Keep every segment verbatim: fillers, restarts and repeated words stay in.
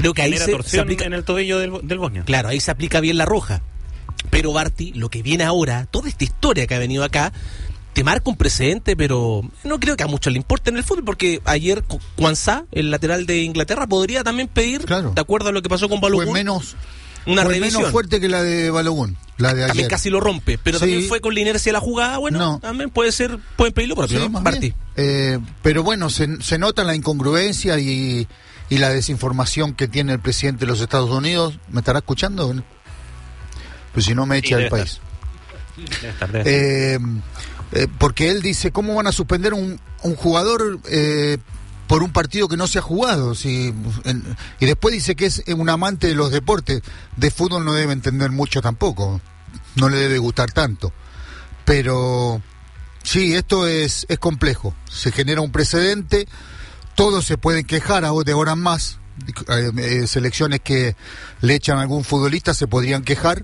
creo que ahí genera se, torsión se aplica, en el tobillo del, del bosnio. Claro, ahí se aplica bien la roja. Pero Barty, lo que viene ahora, toda esta historia que ha venido acá, te marca un precedente, pero no creo que a muchos le importe en el fútbol, porque ayer Kwanzaa, el lateral de Inglaterra, podría también pedir, claro, de acuerdo a lo que pasó con Balogun, fue menos, una fue revisión. menos fuerte que la de Balogun, la de ayer. También casi lo rompe, pero sí, también fue con la inercia de la jugada, bueno, no, también puede ser, pueden pedirlo propio, sí, ¿no? Barty. Eh, pero bueno, se, se nota la incongruencia y, y la desinformación que tiene el presidente de los Estados Unidos. ¿Me estará escuchando? Pues si no me echa sí, del país. Debe estar, debe estar. Eh, eh, porque él dice, ¿cómo van a suspender un, un jugador eh, por un partido que no se ha jugado? Si, en, y después dice que es un amante de los deportes. De fútbol no debe entender mucho tampoco. No le debe gustar tanto. Pero sí, esto es, es complejo. Se genera un precedente. Todos se pueden quejar de ahora en más. Eh, eh, selecciones que le echan a algún futbolista se podrían quejar.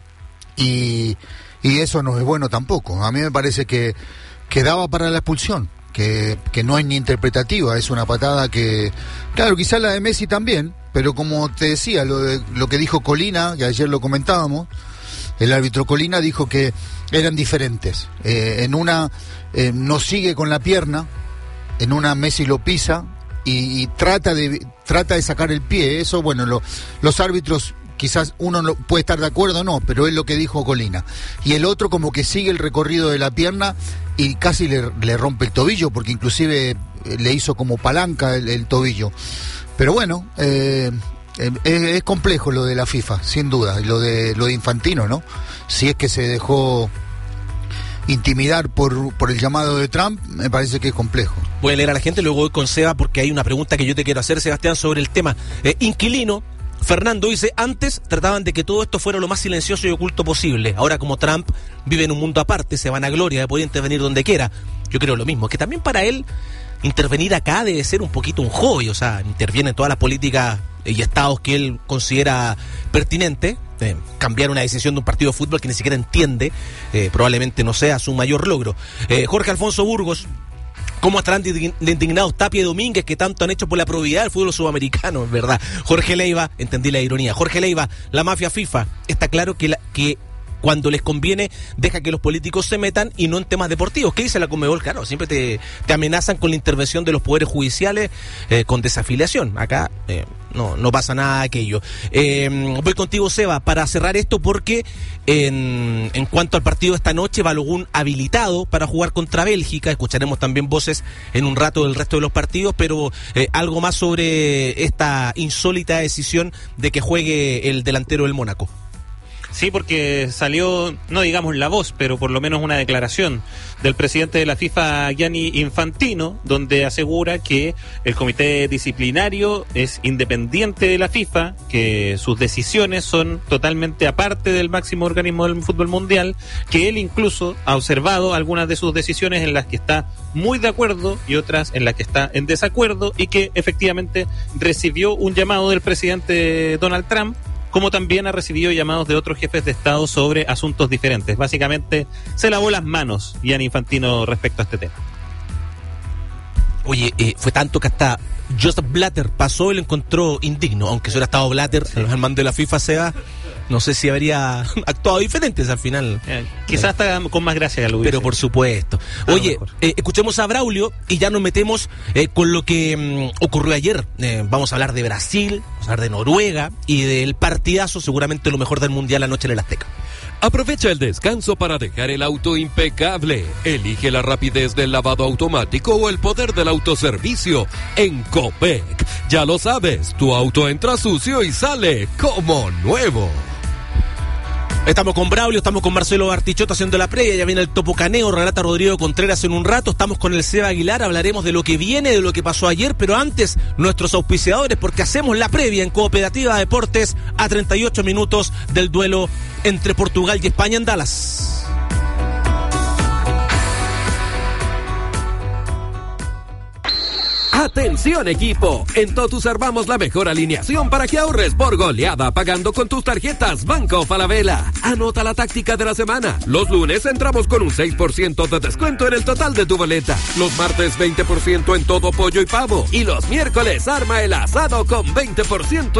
Y... Y eso no es bueno tampoco. A mí me parece que, que daba para la expulsión, que, que no es ni interpretativa, es una patada que... Claro, quizás la de Messi también, pero como te decía, lo, de, lo que dijo Colina, que ayer lo comentábamos, el árbitro Colina dijo que eran diferentes. Eh, en una eh, no sigue con la pierna, en una Messi lo pisa y, y trata de trata de sacar el pie. Eso, bueno, lo, los árbitros... Quizás uno no puede estar de acuerdo o no, pero es lo que dijo Colina. Y el otro como que sigue el recorrido de la pierna y casi le, le rompe el tobillo, porque inclusive le hizo como palanca el, el tobillo. Pero bueno, eh, eh, es, es complejo lo de la FIFA, sin duda, y lo de, lo de Infantino, ¿no? Si es que se dejó intimidar por, por el llamado de Trump, me parece que es complejo. Voy a leer a la gente, luego voy con Seba, porque hay una pregunta que yo te quiero hacer, Sebastián, sobre el tema eh, inquilino. Fernando dice, antes trataban de que todo esto fuera lo más silencioso y oculto posible. Ahora, como Trump vive en un mundo aparte, se van a gloria de poder intervenir donde quiera. Yo creo lo mismo, que también para él intervenir acá debe ser un poquito un hobby. O sea, interviene en todas las políticas y estados que él considera pertinente. Eh, cambiar una decisión de un partido de fútbol que ni siquiera entiende, eh, probablemente no sea su mayor logro. Eh, Jorge Alfonso Burgos, ¿cómo estarán de indignados Tapia y Domínguez, que tanto han hecho por la probidad del fútbol sudamericano? Es verdad. Jorge Leiva, entendí la ironía. Jorge Leiva, la mafia FIFA, está claro que, la, que cuando les conviene deja que los políticos se metan y no en temas deportivos. ¿Qué dice la Conmebol? Claro, siempre te, te amenazan con la intervención de los poderes judiciales, eh, con desafiliación. Acá eh, no, no pasa nada de aquello. Eh, voy contigo, Seba, para cerrar esto, porque en, en cuanto al partido de esta noche, Balogun habilitado para jugar contra Bélgica. Escucharemos también voces en un rato del resto de los partidos, pero eh, algo más sobre esta insólita decisión de que juegue el delantero del Mónaco. Sí, porque salió, no digamos la voz, pero por lo menos una declaración del presidente de la FIFA, Gianni Infantino, donde asegura que el comité disciplinario es independiente de la FIFA, que sus decisiones son totalmente aparte del máximo organismo del fútbol mundial, que él incluso ha observado algunas de sus decisiones en las que está muy de acuerdo y otras en las que está en desacuerdo, y que efectivamente recibió un llamado del presidente Donald Trump, como también ha recibido llamados de otros jefes de Estado sobre asuntos diferentes. Básicamente se lavó las manos Gianni Infantino respecto a este tema. Oye, eh, fue tanto que hasta Joseph Blatter pasó y lo encontró indigno, aunque si hubiera estado Blatter, sí, el mando de la FIFA, sea, no sé si habría actuado diferentes al final. Eh, quizás hasta con más gracia lo hubiese. Pero por supuesto. Oye, eh, escuchemos a Braulio y ya nos metemos eh, con lo que mmm, ocurrió ayer. Eh, vamos a hablar de Brasil, vamos a hablar de Noruega y del partidazo, seguramente lo mejor del Mundial anoche en el Azteca. Aprovecha el descanso para dejar el auto impecable. Elige la rapidez del lavado automático o el poder del autoservicio en Copec. Ya lo sabes, tu auto entra sucio y sale como nuevo. Estamos con Braulio, estamos con Marcelo Bartichotto haciendo la previa, ya viene el Topo Caneo, relata Rodrigo Contreras en un rato, estamos con el Seba Aguilar, hablaremos de lo que viene, de lo que pasó ayer, pero antes, nuestros auspiciadores, porque hacemos la previa en Cooperativa Deportes a treinta y ocho minutos del duelo entre Portugal y España en Dallas. ¡Atención, equipo! En Totus armamos la mejor alineación para que ahorres por goleada pagando con tus tarjetas Banco Falabella. Anota la táctica de la semana. Los lunes entramos con un seis por ciento de descuento en el total de tu boleta. Los martes veinte por ciento en todo pollo y pavo. Y los miércoles arma el asado con veinte por ciento